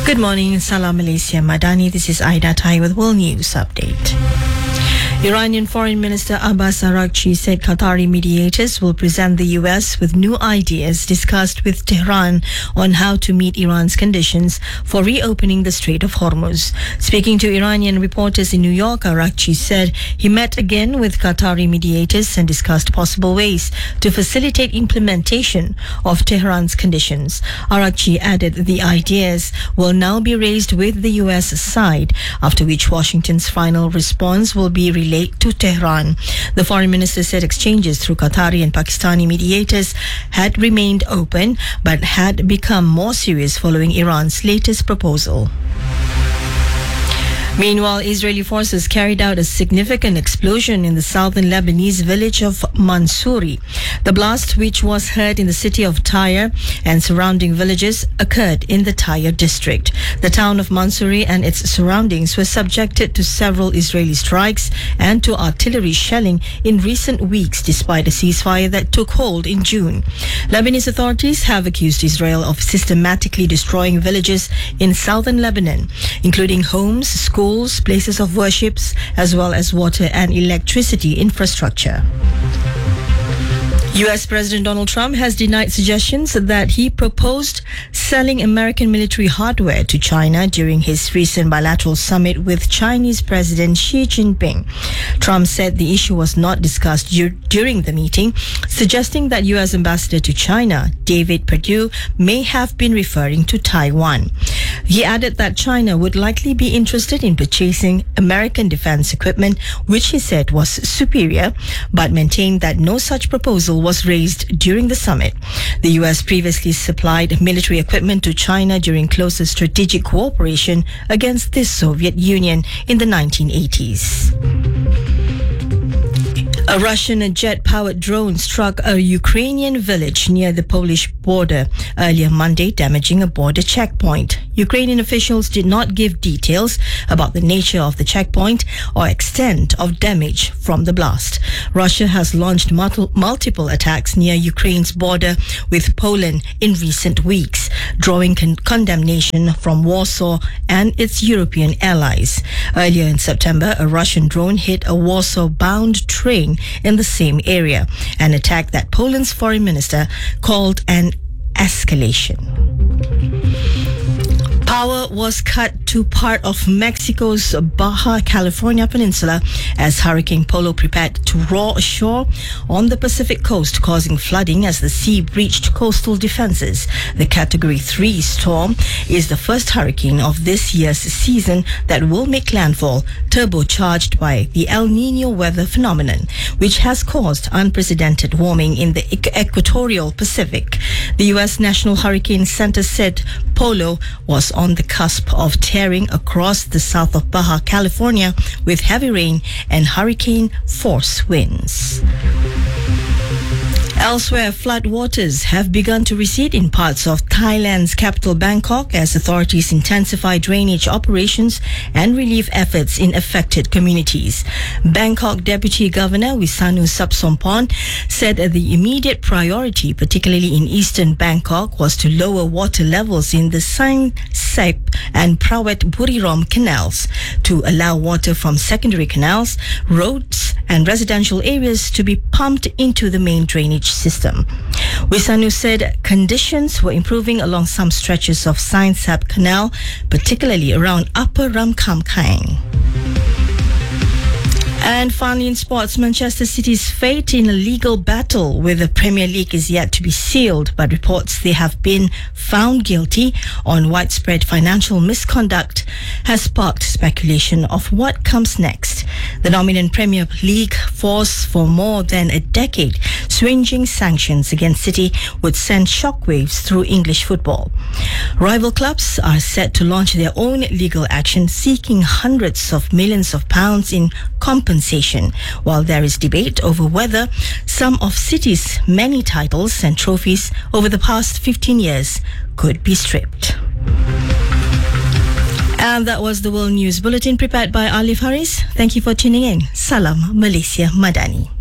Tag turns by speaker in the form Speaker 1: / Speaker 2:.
Speaker 1: Good morning, Salam Malaysia Madani. This is Aida Tai with World News Update. Iranian Foreign Minister Abbas Araghchi said Qatari mediators will present the US with new ideas discussed with Tehran on how to meet Iran's conditions for reopening the Strait of Hormuz. Speaking to Iranian reporters in New York, Araghchi said he met again with Qatari mediators and discussed possible ways to facilitate implementation of Tehran's conditions. Araghchi added the ideas will now be raised with the US side, after which Washington's final response will be relayed to Tehran. The foreign minister said exchanges through Qatari and Pakistani mediators had remained open but had become more serious following Iran's latest proposal. Meanwhile, Israeli forces carried out a significant explosion in the southern Lebanese village of Mansouri. The blast, which was heard in the city of Tyre and surrounding villages, occurred in the Tyre district. The town of Mansouri and its surroundings were subjected to several Israeli strikes and to artillery shelling in recent weeks, despite a ceasefire that took hold in June. Lebanese authorities have accused Israel of systematically destroying villages in southern Lebanon, including homes, schools, places of worship, as well as water and electricity infrastructure. US President Donald Trump has denied suggestions that he proposed selling American military hardware to China during his recent bilateral summit with Chinese President Xi Jinping. Trump said the issue was not discussed during the meeting, suggesting that US Ambassador to China, David Perdue, may have been referring to Taiwan. He added that China would likely be interested in purchasing American defense equipment, which he said was superior, but maintained that no such proposal was raised during the summit. The US previously supplied military equipment to China during closer strategic cooperation against the Soviet Union in the 1980s. A Russian jet-powered drone struck a Ukrainian village near the Polish border earlier Monday, damaging a border checkpoint. Ukrainian officials did not give details about the nature of the checkpoint or extent of damage from the blast. Russia has launched multiple attacks near Ukraine's border with Poland in recent weeks, drawing condemnation from Warsaw and its European allies. Earlier in September, a Russian drone hit a Warsaw-bound train in the same area, an attack that Poland's foreign minister called an escalation. Power was cut to part of Mexico's Baja California peninsula as Hurricane Polo prepared to roar ashore on the Pacific coast, causing flooding as the sea breached coastal defenses. The Category 3 storm is the first hurricane of this year's season that will make landfall, turbocharged by the El Nino weather phenomenon, which has caused unprecedented warming in the equatorial Pacific. The U.S. National Hurricane Center said Polo was on the cusp of tearing across the south of Baja California with heavy rain and hurricane force winds. Elsewhere, floodwaters have begun to recede in parts of Thailand's capital Bangkok as authorities intensify drainage operations and relief efforts in affected communities. Bangkok Deputy Governor Wisanu Sapsompon said that the immediate priority, particularly in eastern Bangkok, was to lower water levels in the Sang Sep and Prawet Buriram canals to allow water from secondary canals, roads and residential areas to be pumped into the main drainage system. Wisanu said conditions were improving along some stretches of Sang Sep Canal, particularly around Upper Ramkhamkang. And finally in sports, Manchester City's fate in a legal battle with the Premier League is yet to be sealed, but reports they have been found guilty on widespread financial misconduct has sparked speculation of what comes next. The dominant Premier League force for more than a decade, swinging sanctions against City would send shockwaves through English football. Rival clubs are set to launch their own legal action seeking hundreds of millions of pounds in compensation, while there is debate over whether some of City's many titles and trophies over the past 15 years could be stripped. And that was the World News Bulletin prepared by Alif Haris. Thank you for tuning in. Salam Malaysia Madani.